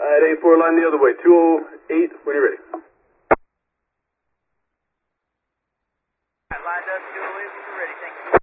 At A4, line the other way. 208, when you're ready. Lined up, 208, when you're ready, thank you.